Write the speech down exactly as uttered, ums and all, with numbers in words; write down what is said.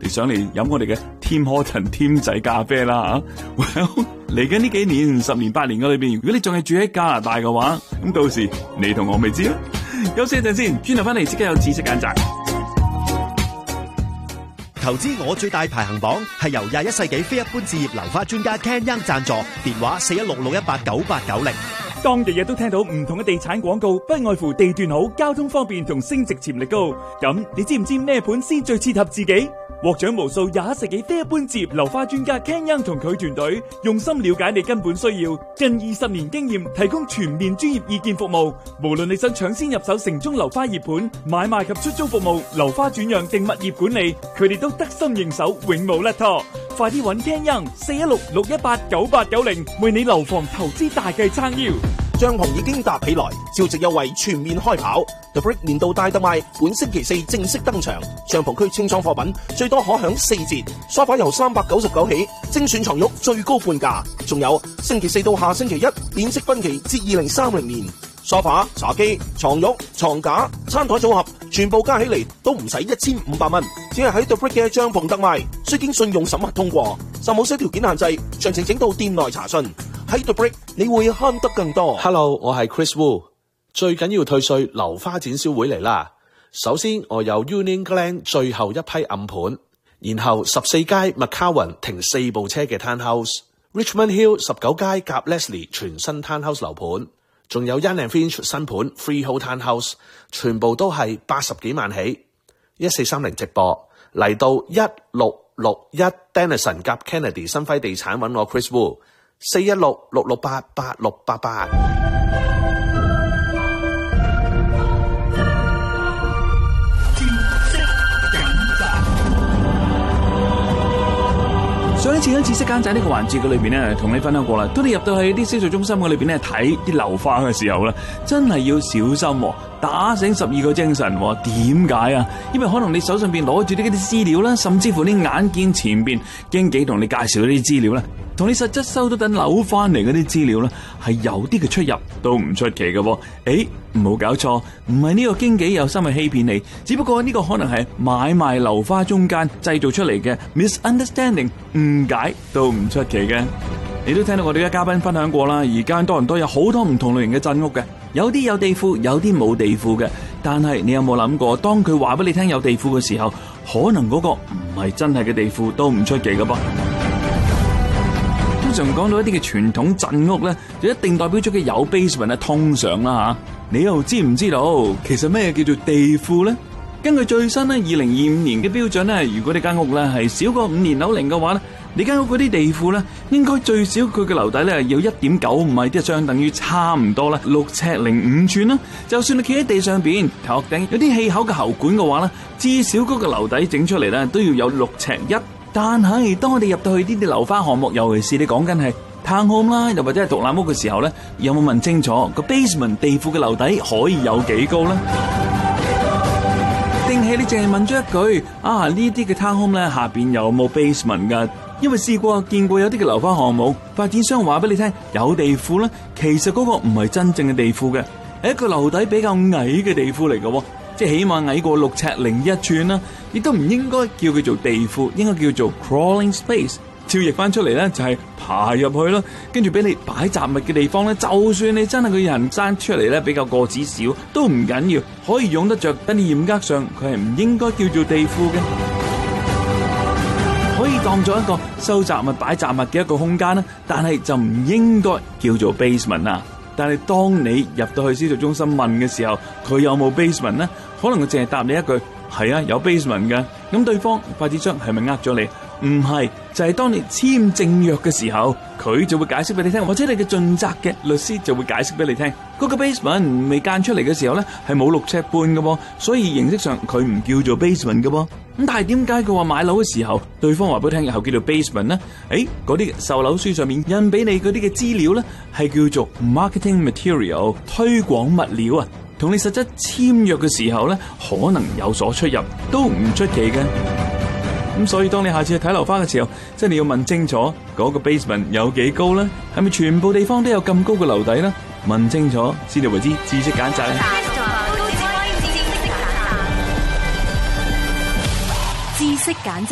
你上嚟飲我哋嘅 Tim Horton 添仔咖啡啦吓。Well， 嚟緊呢幾年十年八年嘅裏邊，如果你仲係住喺加拿大嘅話，咁到時你同我未知啦。休息一陣先，轉頭翻嚟即刻有知識揀擇。 投資我最大排行榜係由廿一世紀非一般置業樓花專家 Ken Young 贊助，電話四一六六一八九八九零。 當日日都聽到唔同嘅地產廣告，不外乎地段好、交通方便同升值潛力高。咁你知唔知咩盤先最切合自己？獲獎無數廿一世紀非一般置業樓花專家 Ken Young 同佢團隊用心了解你根本需要，近二十年經驗，提供全面專業意見服務。無論你想搶先入手城中樓花熱盤、買賣及出租服務、樓花轉讓定物業管理，佢哋都得心應手，永無甩拖。快啲揾 Ken Young 四一六六一八九八九零，為你樓房投資大計撐腰。 帳篷已經搭起來，超值優惠全面開跑。The Brick 年度大特賣本星期四正式登場，帳篷區清倉貨品最多可享四折，梳化由三百九十九起，精選床褥最高半價，仲有星期四到下星期一免息分期至二零三零年。梳化、茶几、床褥、床架、餐台組合全部加起嚟都唔使一千五百蚊，只係喺 The Brick 嘅帳篷特賣，需經信用審核通過，實冇些條件限制，詳情請到店內查詢。喺 The Brick 你會慳得更多。 Hello， 我係 Chris Wu。最緊要退稅樓花展銷會嚟啦。首先我有 Union Glen 最後一批暗盤，然後十四街 McCowan 停四部車嘅 Townhouse，Richmond Hill 十九街夾 Leslie 全新 Townhouse 樓盤，仲有 Yan and Finch 新盤 Freehold Townhouse， 全部都係八十幾萬起。一四三零直播嚟到一六六一 Denison 夾 Kennedy 新輝地產揾我 Chris Wu。四一六六六八八六八八。 上一次喺知識揀擇呢個環節嘅裏邊咧，同你分享過啦。當你入到去啲銷售中心嘅裏邊咧，睇啲樓花嘅時候咧，真係要小心，打醒十二個精神。點解啊？因為可能你手上邊攞住啲啲資料啦，甚至乎你眼見前邊經紀同你介紹啲資料啦，同你實質收到等樓翻嚟嗰啲資料咧，係有啲嘅出入都唔出奇嘅。誒，唔好搞錯，唔係呢個經紀有心去欺騙你，只不過呢個可能係買賣樓花中間製造出嚟嘅 misunderstanding， 誤解都唔出奇嘅。你都聽到我哋嘅嘉賓分享過啦，而家多倫多有好多唔同類型嘅鎮屋嘅，有啲有地庫，有啲冇地庫嘅。但係你有冇諗過，當佢話俾你聽有地庫嘅時候，可能嗰個唔係真係嘅地庫都唔出奇嘅噃。通常講到一啲嘅傳統鎮屋咧，就一定代表咗佢有 basement 啊，通常啦吓。你又知唔知道其實咩叫做地庫咧？根據最新咧二零二五年嘅標準咧，如果你間屋咧係少過五年樓齡嘅話咧，你間屋嗰啲地庫咧，應該最少佢嘅樓底咧要一點九五米，即係相等於差唔多啦六尺零五寸啦。就算你企喺地上邊，頭殼頂有啲氣口嘅喉管嘅話咧，至少嗰個樓底整出嚟咧都要有六尺一。但係當我哋入到去呢啲樓花項目，尤其是你講緊係townhome啦，又或者係獨立屋嘅時候咧，有冇問清楚個 basement 地庫嘅樓底可以有幾高咧？定係你淨係問咗一句啊？呢啲嘅 townhome 咧下邊有冇 basement 噶？因為試過見過有啲嘅樓花項目，發展商話俾你聽有地庫咧，其實嗰個唔係真正嘅地庫嘅，係一個樓底比較矮嘅地庫嚟嘅，即係起碼矮過六尺零一寸啦，亦都唔應該叫佢做地庫，應該叫做 crawling space。照譯翻出嚟咧就係爬入去啦，跟住俾你擺雜物嘅地方咧，就算你真係個人生出嚟咧比較個子少都唔緊要，可以用得着。但係嚴格上佢係唔應該叫做地庫嘅，可以當作一個收雜物擺雜物嘅一個空間啦，但係就唔應該叫做 basement 啊。但係當你入到去銷售中心問嘅時候，佢有冇 basement 咧？可能佢淨係答你一句係啊，有 basement 嘅。咁對方發展商係咪呃咗你？唔係，就係、是、當你簽正約嘅時候，佢就會解釋俾你聽，或者你嘅盡責嘅律師就會解釋俾你聽，嗰、那個 basement 未間出嚟嘅時候咧，係冇六尺半嘅噃，所以形式上佢唔叫做 basement 嘅噃。咁但係點解佢話買樓嘅時候，對方話俾你聽以後叫做 basement 咧？誒，嗰啲售樓書上面印俾你嗰啲嘅資料咧，係叫做 marketing material 推廣物料啊，同你實質簽約嘅時候咧，可能有所出入，都唔出奇嘅。咁所以當你下次去睇樓花嘅時候，真係要問清楚嗰個 basement 有幾高咧？係咪全部地方都有咁高嘅樓底咧？問清楚先至為之知識揀擇。 知識揀擇。